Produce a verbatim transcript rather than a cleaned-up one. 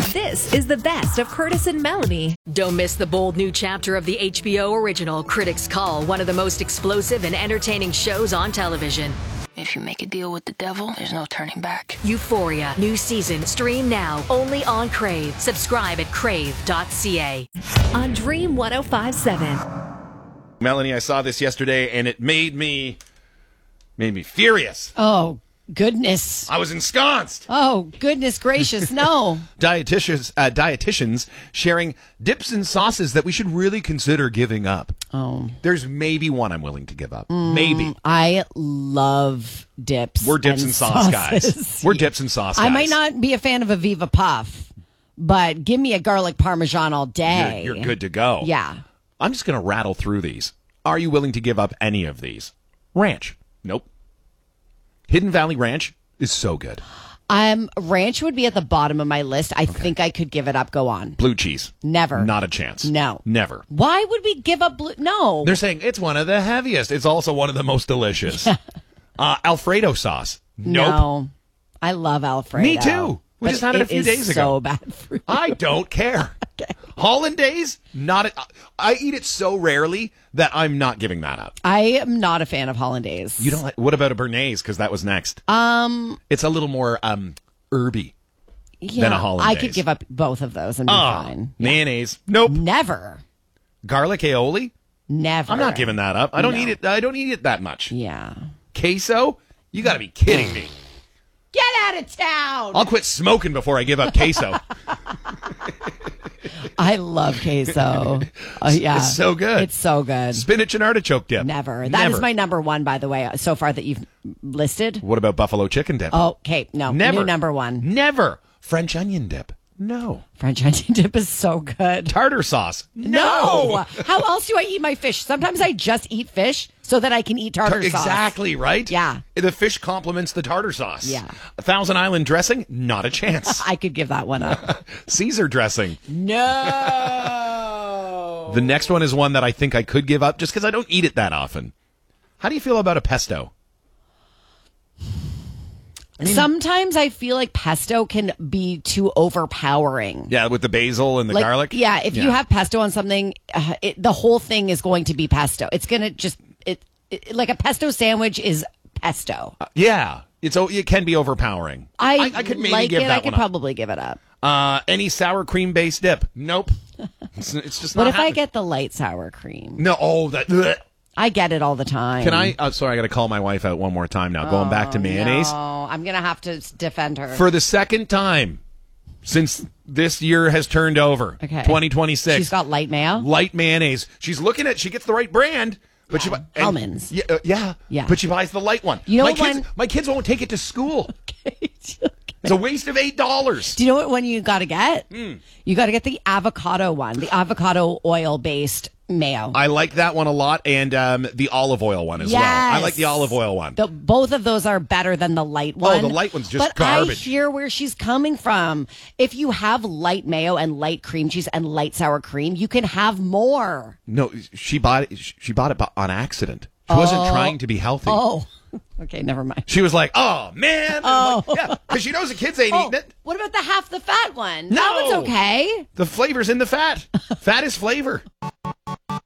This is the best of Curtis and Melanie. Don't miss the bold new chapter of the H B O original Critics Call, one of the most explosive and entertaining shows on television. If you make a deal with the devil, there's no turning back. Euphoria, new season, stream now, only on Crave. Subscribe at crave dot c a. On Dream one oh five point seven. Melanie, I saw this yesterday, and it made me, made me furious. Oh, goodness. I was ensconced. Oh, goodness gracious, no. Dietitians, uh, dietitians sharing dips and sauces that we should really consider giving up. Oh. There's maybe one I'm willing to give up. Maybe. I love dips. We're dips and, and sauce sauces. guys. We're dips and sauce guys. I might not be a fan of a Viva Puff, but give me a garlic parmesan all day. You're, you're good to go. Yeah. I'm just going to rattle through these. Are you willing to give up any of these? Ranch. Nope. Hidden Valley Ranch is so good. Um, ranch would be at the bottom of my list. I okay. think I could give it up. Go on. Blue cheese. Never. Not a chance. No. Never. Why would we give up blue? No. They're saying it's one of the heaviest. It's also one of the most delicious. uh, Alfredo sauce. Nope. No. I love Alfredo. Me too. We just had it a few days ago. So bad for you. I don't care. Okay. Hollandaise, not. A, I eat it so rarely that I'm not giving that up. I am not a fan of hollandaise. You don't like? What about a béarnaise? Because that was next. Um, it's a little more um herby yeah, than a hollandaise. I could give up both of those and be oh, fine. Mayonnaise, nope. Never. Garlic aioli, never. I'm not giving that up. I don't no. eat it. I don't eat it that much. Yeah. Queso, you got to be kidding me. Get out of town. I'll quit smoking before I give up queso. I love queso. Uh, yeah. It's so good. It's so good. Spinach and artichoke dip. Never. That Never. is my number one, by the way, so far that you've listed. What about buffalo chicken dip? Oh, okay. No. Never. New number one. Never. French onion dip. No. French onion dip is so good. Tartar sauce. No. no. How else do I eat my fish? Sometimes I just eat fish so that I can eat tartar Tar- sauce. Exactly, right? Yeah. The fish complements the tartar sauce. Yeah. A Thousand Island dressing? Not a chance. I could give that one up. Caesar dressing? No. The next one is one that I think I could give up just because I don't eat it that often. How do you feel about a pesto? I mean, sometimes I feel like pesto can be too overpowering. Yeah, with the basil and the like, garlic. Yeah, if yeah. you have pesto on something, uh, it, the whole thing is going to be pesto. It's going to just, it, it like a pesto sandwich is pesto. Uh, yeah, it's it can be overpowering. I, I, I could maybe like give it. that I could one probably give it up. Uh, any sour cream based dip? Nope. It's, it's just not What if happening. I get the light sour cream? No, oh, that... Bleh. I get it all the time. Can I? Oh, sorry, I got to call my wife out one more time now. Oh, Going back to mayonnaise. No, I'm going to have to defend her. For the second time since this year has turned over, okay. twenty twenty-six. She's got light mayo? Light mayonnaise. She's looking at, she gets the right brand. But yeah. she, and, Almonds. Yeah, uh, yeah, yeah. But she buys the light one. You know my what kids, one? My kids won't take it to school. Okay. It's a waste of eight dollars. Do you know what one you got to get? Mm. You got to get the avocado one, the avocado oil based mayo. I like that one a lot, and um, the olive oil one as yes. well. I like the olive oil one. The, both of those are better than the light one. Oh, the light one's just but garbage. I hear where she's coming from. If you have light mayo and light cream cheese and light sour cream, you can have more. No, she bought it. She bought it on accident. She oh. wasn't trying to be healthy. Oh. Okay, never mind. She was like, "Oh man!" Oh, like, yeah, because she knows the kids ain't oh, eating it. What about the half the fat one? No, that one's okay. The flavor's in the fat. Fat is flavor.